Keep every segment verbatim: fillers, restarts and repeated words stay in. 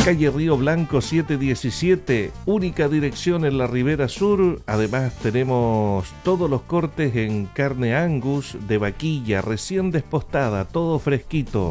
Calle Río Blanco setecientos diecisiete, única dirección en la Ribera Sur. Además tenemos todos los cortes en carne Angus de vaquilla, recién despostada, todo fresquito.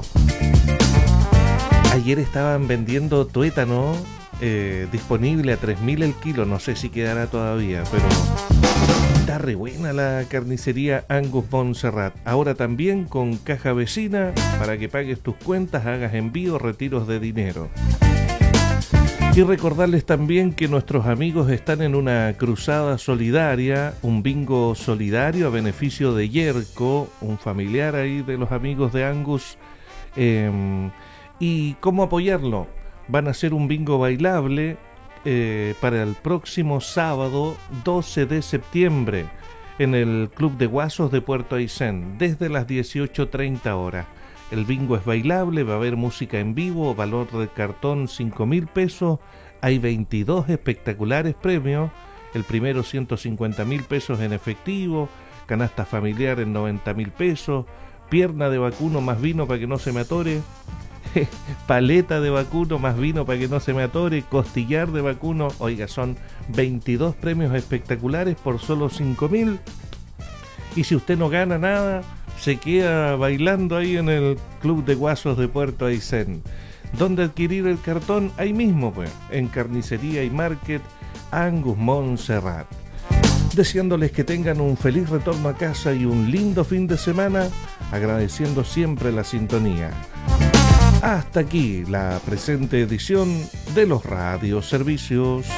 Ayer estaban vendiendo tuétano eh, disponible a tres mil el kilo, no sé si quedará todavía, pero está re buena la carnicería Angus Montserrat. Ahora también con caja vecina para que pagues tus cuentas, hagas envíos, retiros de dinero. Y recordarles también que nuestros amigos están en una cruzada solidaria, un bingo solidario a beneficio de Yerko, un familiar ahí de los amigos de Angus. Eh, ¿Y cómo apoyarlo? Van a hacer un bingo bailable eh, para el próximo sábado doce de septiembre en el Club de Guasos de Puerto Aysén, desde las dieciocho treinta horas. El bingo es bailable, va a haber música en vivo, valor de cartón cinco mil pesos, hay veintidós espectaculares premios, el primero ciento cincuenta mil pesos en efectivo, canasta familiar en noventa mil pesos, pierna de vacuno más vino para que no se me atore, paleta de vacuno más vino para que no se me atore, costillar de vacuno, oiga, son veintidós premios espectaculares por solo cinco mil, y si usted no gana nada, se queda bailando ahí en el Club de Guasos de Puerto Aysén. ¿Dónde adquirir el cartón? Ahí mismo, pues, en Carnicería y Market Angus Montserrat. Deseándoles que tengan un feliz retorno a casa y un lindo fin de semana, agradeciendo siempre la sintonía. Hasta aquí la presente edición de los radioservicios.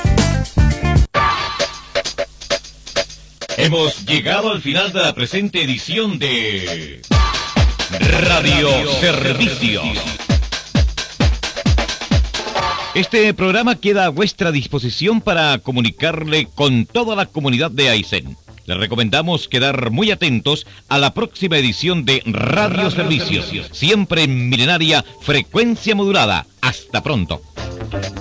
Hemos llegado al final de la presente edición de Radio Servicios. Este programa queda a vuestra disposición para comunicarle con toda la comunidad de Aysén. Les recomendamos quedar muy atentos a la próxima edición de Radio Servicios, siempre en milenaria frecuencia modulada. Hasta pronto.